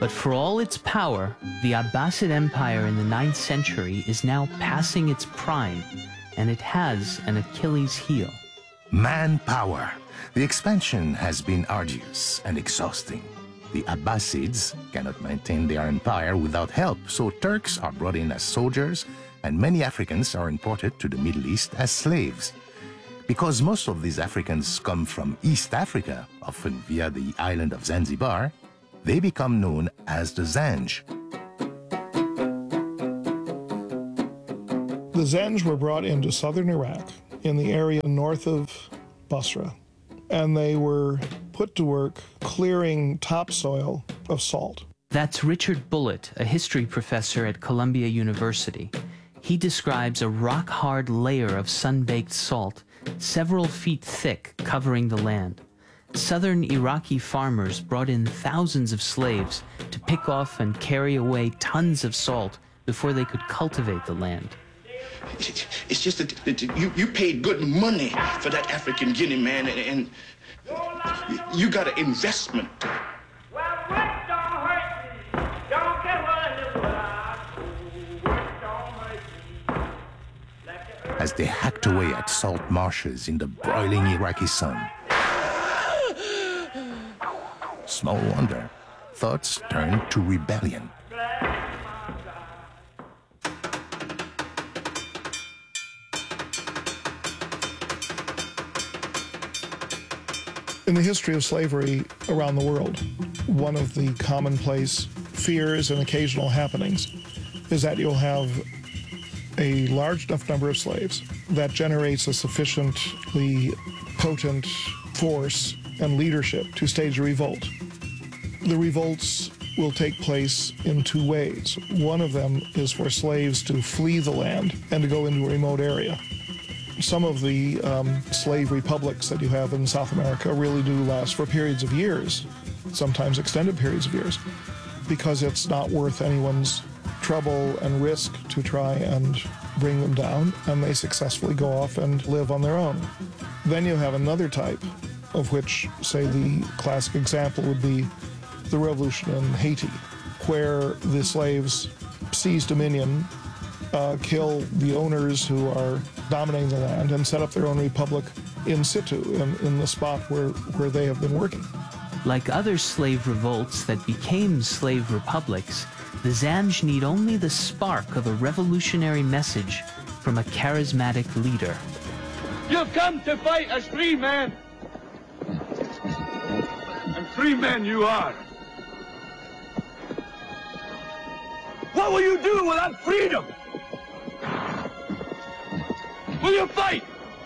But for all its power, the Abbasid Empire in the 9th century is now passing its prime, and it has an Achilles heel. Manpower. The expansion has been arduous and exhausting. The Abbasids cannot maintain their empire without help, so Turks are brought in as soldiers, and many Africans are imported to the Middle East as slaves. Because most of these Africans come from East Africa, often via the island of Zanzibar, they become known as the Zanj. The Zanj were brought into southern Iraq in the area north of Basra, and they were put to work clearing topsoil of salt. That's Richard Bullitt, a history professor at Columbia University. He describes a rock-hard layer of sun-baked salt, several feet thick, covering the land. Southern Iraqi farmers brought in thousands of slaves to pick off and carry away tons of salt before they could cultivate the land. It's just that you paid good money for that African guinea, man, and you got an investment. As they hacked away at salt marshes in the broiling Iraqi sun. Small wonder, thoughts turned to rebellion. In the history of slavery around the world, one of the commonplace fears and occasional happenings is that you'll have a large enough number of slaves that generates a sufficiently potent force and leadership to stage a revolt. The revolts will take place in two ways. One of them is for slaves to flee the land and to go into a remote area. Some of the slave republics that you have in South America really do last for periods of years, sometimes extended periods of years, because it's not worth anyone's trouble and risk to try and bring them down, and they successfully go off and live on their own. Then you have another type, of which, say, the classic example would be the revolution in Haiti, where the slaves seize dominion, kill the owners who are dominating the land, and set up their own republic in situ, in the spot where they have been working. Like other slave revolts that became slave republics, the Zanj need only the spark of a revolutionary message from a charismatic leader. You've come to fight as free men. And free men you are. What will you do without freedom? Will you fight?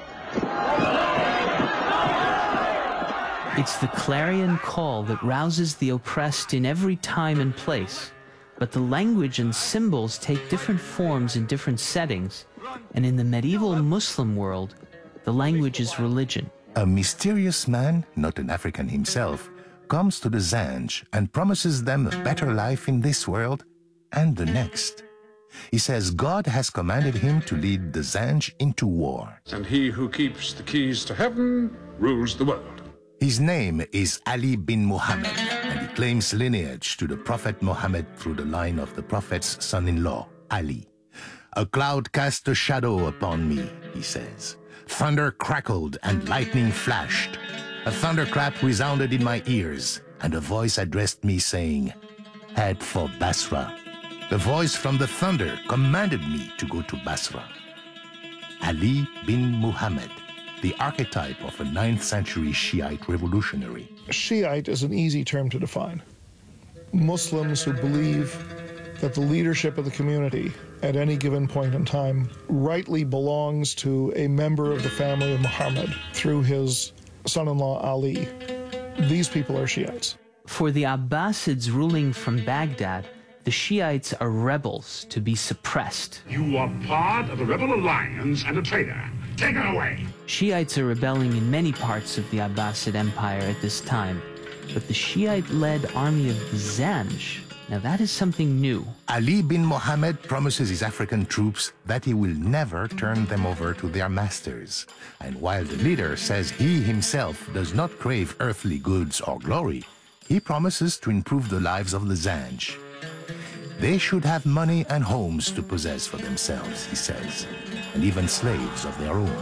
It's the clarion call that rouses the oppressed in every time and place. But the language and symbols take different forms in different settings, and in the medieval Muslim world, the language is religion. A mysterious man, not an African himself, comes to the Zanj and promises them a better life in this world and the next. He says God has commanded him to lead the Zanj into war. And he who keeps the keys to heaven rules the world. His name is Ali bin Muhammad, and he claims lineage to the Prophet Muhammad through the line of the Prophet's son-in-law, Ali. A cloud cast a shadow upon me, he says. Thunder crackled and lightning flashed. A thunderclap resounded in my ears, and a voice addressed me saying, "Head for Basra." The voice from the thunder commanded me to go to Basra. Ali bin Muhammad, the archetype of a 9th century Shiite revolutionary. Shiite is an easy term to define. Muslims who believe that the leadership of the community at any given point in time rightly belongs to a member of the family of Muhammad through his son-in-law Ali. These people are Shiites. For the Abbasids ruling from Baghdad, the Shiites are rebels to be suppressed. You are part of a rebel alliance and a traitor. Take her away. Shiites are rebelling in many parts of the Abbasid Empire at this time, but the Shiite-led army of the Zanj, now that is something new. Ali bin Muhammad promises his African troops that he will never turn them over to their masters. And while the leader says he himself does not crave earthly goods or glory, he promises to improve the lives of the Zanj. They should have money and homes to possess for themselves, he says, and even slaves of their own.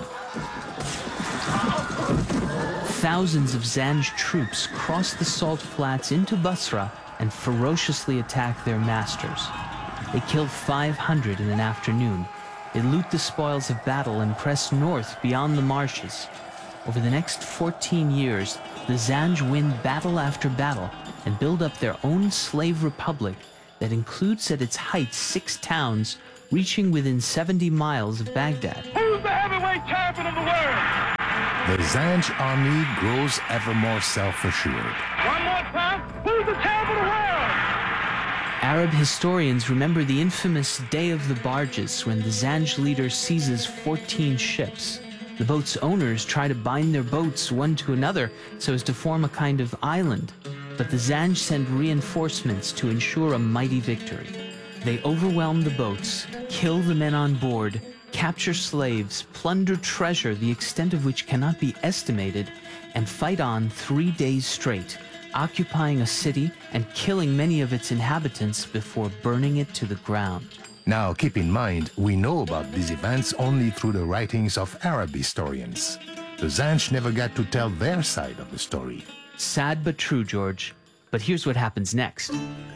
Thousands of Zanj troops cross the salt flats into Basra and ferociously attack their masters. They kill 500 in an afternoon. They loot the spoils of battle and press north beyond the marshes. Over the next 14 years, the Zanj win battle after battle and build up their own slave republic that includes at its height 6 towns reaching within 70 miles of Baghdad. Who's the heavyweight champion of the world? The Zanj army grows ever more self-assured. One more time, who's the champion of the world? Arab historians remember the infamous Day of the Barges when the Zanj leader seizes 14 ships. The boats' owners try to bind their boats one to another so as to form a kind of island, but the Zanj send reinforcements to ensure a mighty victory. They overwhelm the boats, kill the men on board, capture slaves, plunder treasure the extent of which cannot be estimated, and fight on 3 days straight, occupying a city and killing many of its inhabitants before burning it to the ground. Now, keep in mind, we know about these events only through the writings of Arab historians. The Zanj never got to tell their side of the story. Sad but true, George. But here's what happens next.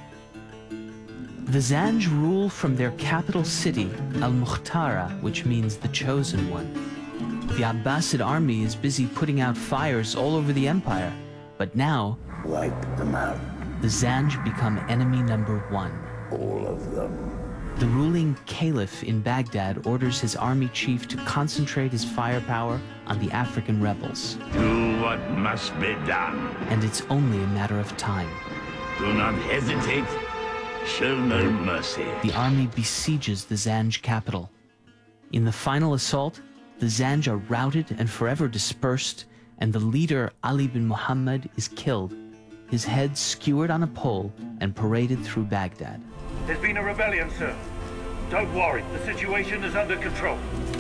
The Zanj rule from their capital city, Al-Mukhtara, which means the chosen one. The Abbasid army is busy putting out fires all over the empire, but now, wipe them out. The Zanj become enemy number 1. All of them. The ruling caliph in Baghdad orders his army chief to concentrate his firepower on the African rebels. Do what must be done. And it's only a matter of time. Do not hesitate. Show no mercy. The army besieges the Zanj capital. In the final assault, the Zanj are routed and forever dispersed, and the leader, Ali bin Muhammad, is killed, his head skewered on a pole and paraded through Baghdad. There's been a rebellion, sir. Don't worry, the situation is under control.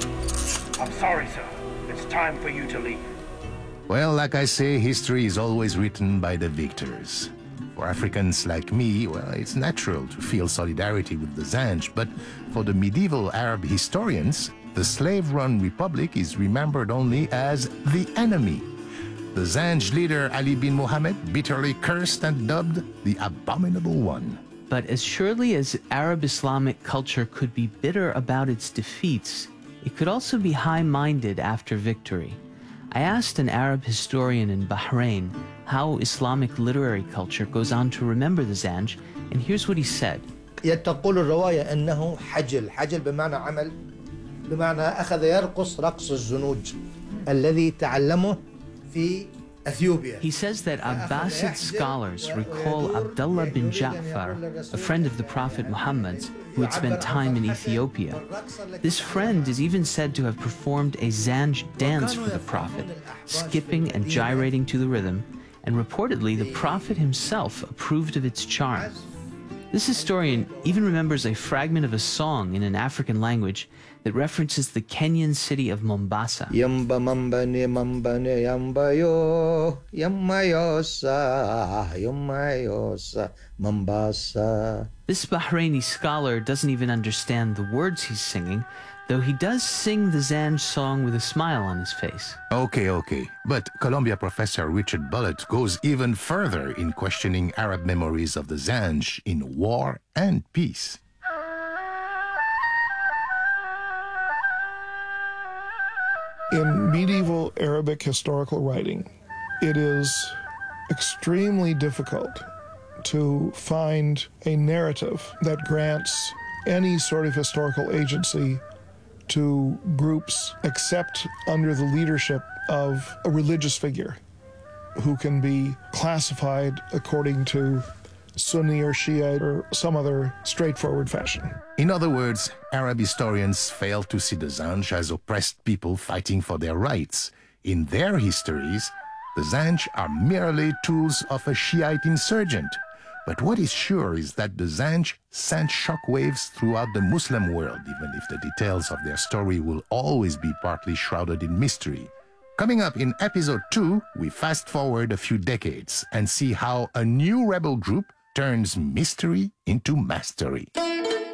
I'm sorry, sir. It's time for you to leave. Well, like I say, history is always written by the victors. For Africans like me, well, it's natural to feel solidarity with the Zanj, but for the medieval Arab historians, the slave-run republic is remembered only as the enemy. The Zanj leader Ali bin Muhammad bitterly cursed and dubbed the Abominable One. But as surely as Arab Islamic culture could be bitter about its defeats, it could also be high-minded after victory. I asked an Arab historian in Bahrain how Islamic literary culture goes on to remember the Zanj, and here's what he said. تقول الرواية أنه حجل بمعنى عمل بمعنى أخذ يرقص رقص الزنوج الذي تعلمه في Ethiopia. He says that Abbasid scholars recall Abdullah bin Ja'far, a friend of the Prophet Muhammad, who had spent time in Ethiopia. This friend is even said to have performed a Zanj dance for the Prophet, skipping and gyrating to the rhythm, and reportedly the Prophet himself approved of its charm. This historian even remembers a fragment of a song in an African language that references the Kenyan city of Mombasa. Yamba mambane mambane yamba yo yamayosa yamayosa Mombasa. This Bahraini scholar doesn't even understand the words he's singing, though he does sing the Zanj song with a smile on his face. Okay. But Columbia professor Richard Bullitt goes even further in questioning Arab memories of the Zanj in war and peace. In medieval Arabic historical writing, it is extremely difficult to find a narrative that grants any sort of historical agency to groups except under the leadership of a religious figure who can be classified according to Sunni or Shia or some other straightforward fashion. In other words, Arab historians fail to see the Zanj as oppressed people fighting for their rights. In their histories, the Zanj are merely tools of a Shiite insurgent. But what is sure is that the Zanj sent shockwaves throughout the Muslim world, even if the details of their story will always be partly shrouded in mystery. Coming up in episode 2, we fast forward a few decades and see how a new rebel group turns mystery into mastery.